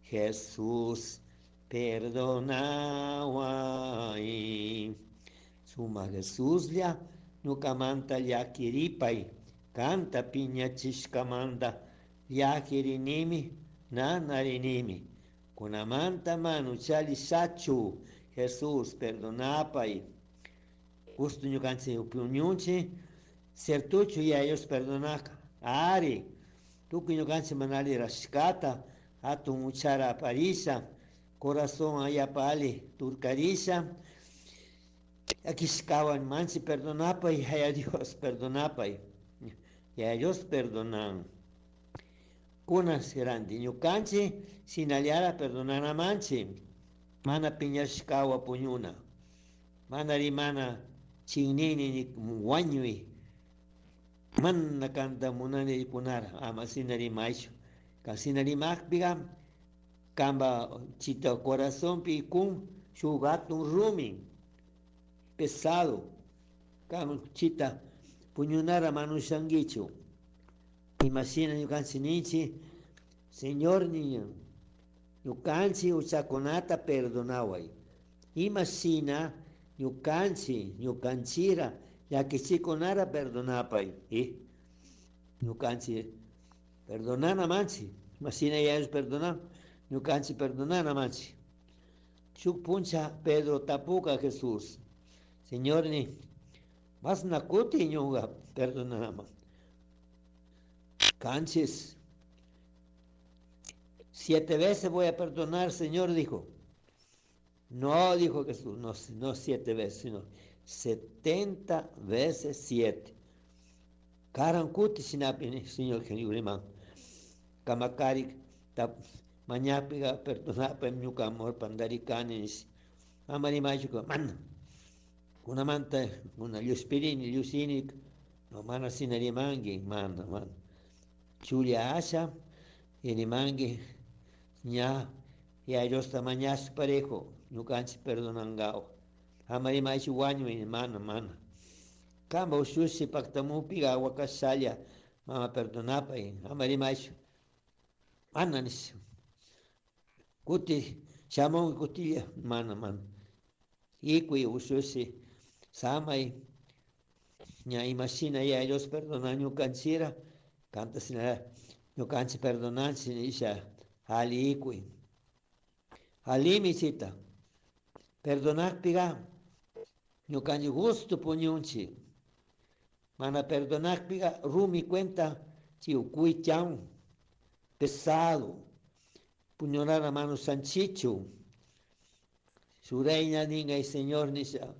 Jesús perdonaba y suma Jesús ya nunca manta ya kiripay canta piña chishkamanda ya kirinimi na narinimi kunamanta manu chali sachu Jesús perdonapay gusto ñukanchik puñunchik certucho y ellos perdonaka ari tukuy ñukanchik manali rashkata atun uchara aparisha corazón ayapali turcarisha Aquiscaban mansi perdonapay a Dios perdonapay y a Dios perdonan kunas grandi ñukanchi sinaliara perdonana manchi mana piñashkawa puñuna mana rimana chignini ni wañuy mana kanta munani kunara ama sinarimaishu kan sinarimakpiga kamba chita corazón pi kun shugatun rumin pesado kan chita puñunara manushangichu imagina ñukanchi ninchi señor niño ñukanchi uchakunata perdonaway imagina ñukanchi ñukanchira llakichikunara perdonapay ñukanchi perdonana manchi imagina ellos perdonan ñukanchi perdonana manchi shuk puncha Pedro tapuka Jesús Señor ni mas nakuti ñuga perdonama canches 7 veces voy a perdonar Señor dijo no dijo Jesús no 7 veces sino 70 veces 7 karankuti sinapini Señor Jesucristo kamakari mañapiga perdonapa ñuka amor pandarikanis amari machuka man una manta una lluspirini llusinik no mana sinarimangi man chulia asha inimangi ña ya ellos tamañas parejo ñukanchi perdonangao amari machu wañu mana kamba ushushi paktamupiga wakashalya mama perdonapa amari machu ananis kuti chamon kutilla mana ikui ushushi samay ña imagina ya ellos perdonan ñukanchira canta sina ñukanchi perdonanchi isha ali ikui ali misita perdonakpiga ñukanchi gusto puñunchi mana perdonakpiga rumi cuenta chiukuy chan pesado puñonara mano sanchichu sureña ninga y señor nisha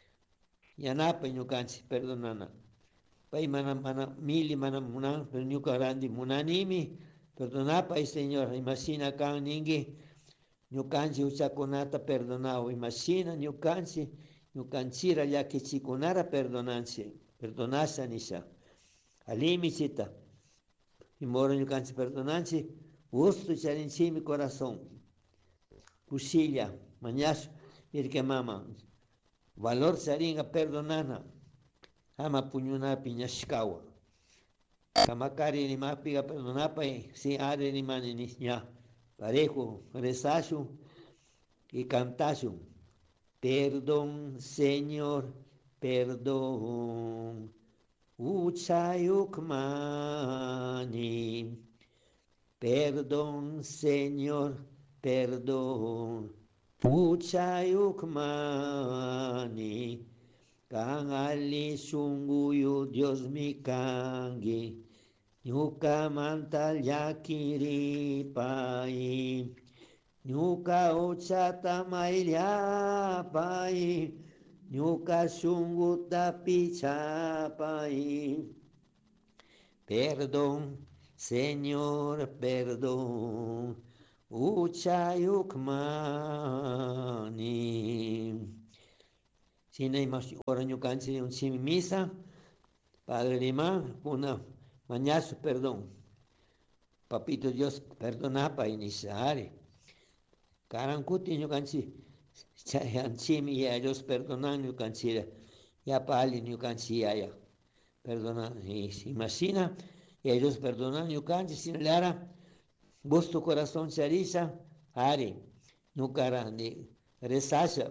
yanapa ñukanchi perdonana pay mana mili mana munan pero ñuka grandi munanimi perdonapa y señor imagina kan ningi ñukanchi uchakunata perdonao imagina ñukanchira llakichikunara perdonasha nisha alimisita imoro ñukanchi perdonanchi gusto charinchimi corazón kushilla mañash irke mama valor saringa perdonana ama puñuna piñashkawa kamakari ni mapiga perdonapa si are ni mani niña parejo rezashu y cantashu perdón Señor perdón uchayukmani perdón Señor perdón uchayukmani kan ali sunguyu Dios mi kangi ñuka manta llakiripay ñuka uchata mayllapay ñuka sunguta pichapay perdón Señor perdón uchayukmani Sina imas ora ñukanchi un simi misa Padre Lima una mañazo perdón Papito Dios perdonapa iniciare karankuti ñukanchi chayanchimi ya Dios perdonan ñukanchira ya pali ñukanchi ya perdona imagina y ellos perdonan ñukanchi sin lara gusto corazón charisa Ari, ñukara ni resasha.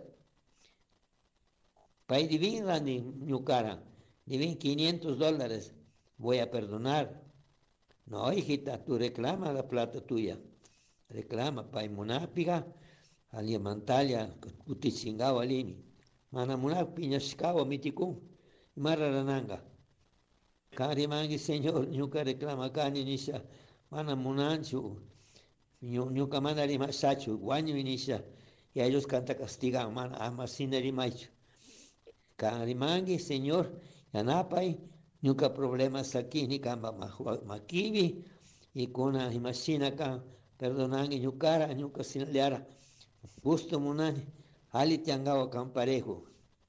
Pay divin ni ñukara, divin $500. Voy a perdonar. No, hijita, tú reclama la plata tuya. Reclama, pay munapiga, alia mantalia, kutichingawa alini. Mana munak piñashkawa mitikun, mararananga. Karimangi señor, ñuka reclama kani nisha, mana munanchu, ñuka mana rimasachu, guaño nisha, y a ellos canta castigan, mana amasina rimachu. Karimangi señor, yanapay, ñuka problemas aquí ni kamba makibi, y kuna imagina kan, perdonangi ñukara, ñuka sinaliara, gusto munani, ali tiangawa kan parejo.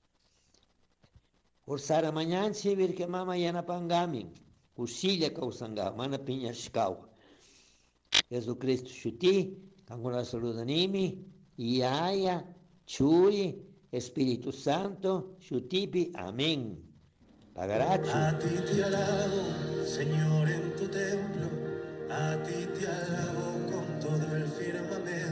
Ursara mañanchi virke mama yanapangami, usilla kausanga, mana piñashkawa. Jesucristo shuti, kangura saludanimi, yaya, churi, Espíritu Santo, shutipi, amén. Pagaracho. A ti te alabo, Señor, en tu templo.